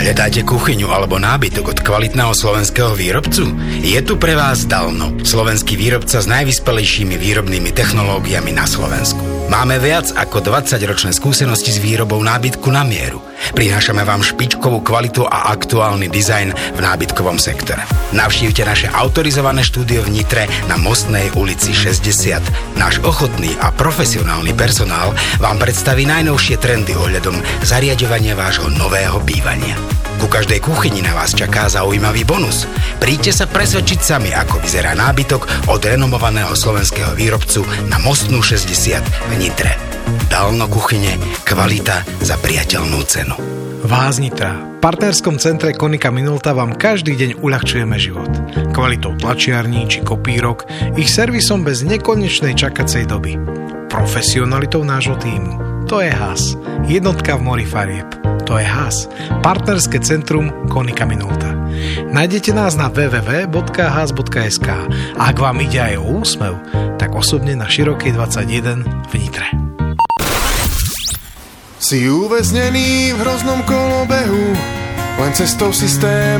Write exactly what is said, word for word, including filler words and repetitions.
Hľadáte kuchyňu alebo nábytok od kvalitného slovenského výrobcu? Je tu pre vás Dalno, slovenský výrobca s najvyspelejšími výrobnými technológiami na Slovensku. Máme viac ako dvadsaťročné skúsenosti s výrobou nábytku na mieru. Prinášame vám špičkovú kvalitu a aktuálny dizajn v nábytkovom sektore. Navštívte naše autorizované štúdio v Nitre na Mostnej ulici šesťdesiat. Náš ochotný a profesionálny personál vám predstaví najnovšie trendy ohľadom zariaďovania vášho nového bývania. Ku každej kuchyni na vás čaká zaujímavý bonus. Príďte sa presvedčiť sami, ako vyzerá nábytok od renomovaného slovenského výrobcu na Mostnú šesťdesiat v Nitre. Dalno kuchyne, kvalita za priateľnú cenu. Vás Nitra. V partnerskom centre Konika Minolta vám každý deň uľahčujeme život. Kvalitou tlačiarní či kopírok, ich servisom bez nekonečnej čakacej doby. Profesionalitou nášho tímu. To je Has. Jednotka v mori farieb. To je Has. Partnerské centrum Konika Minolta. Nájdete nás na w w w bodka has bodka es ká. A ak vám ide aj o úsmev, tak osobne na Širokej dvadsaťjeden v Nitre. Si uväznený v hroznom kolobehu, len cestou systém